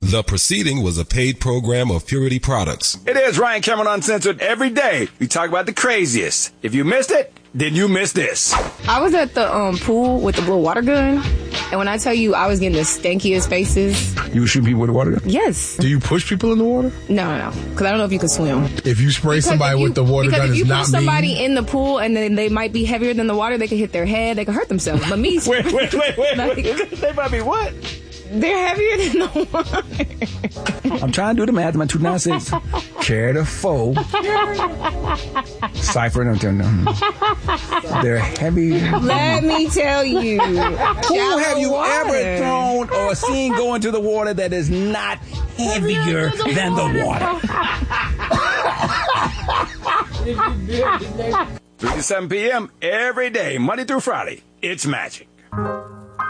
The proceeding was a paid program of Purity Products. It is Ryan Cameron Uncensored. Every day we talk about the craziest. If you missed it, then you missed this. I was at the pool with the little water gun, and when I tell you I was getting the stankiest faces. You were shooting people with a water gun? Yes. Do you push people in the water? No. Because I don't know if you can swim. If you spray somebody with the water gun, if you it's not push somebody in the pool and then they might be heavier than the water, they could hit their head, they could hurt themselves. But me... Wait. They might be what? They're heavier than the water. I'm trying to do the math. My 296. Carry the foe. Cypher. No. They're heavy. Let me tell you. Who have you ever thrown or seen go into the water that is not heavier than the water? 3 to 7 p.m. every day, Monday through Friday. It's magic.